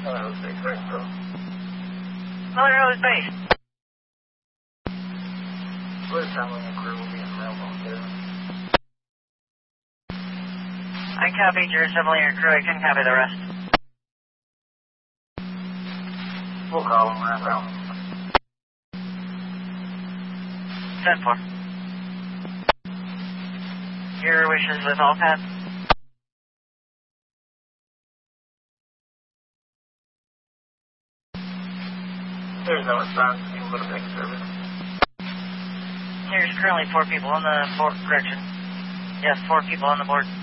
Hello, Base Retro. Hello, Base. Split handling and crew will be in mailbox there. I copied your assembly and crew. I couldn't copy the rest. We'll call them around out. 10-4. Your wishes with all pads? There's no response. You can go to big service. There's currently 4 people on the correction. Yes, 4 people on the board.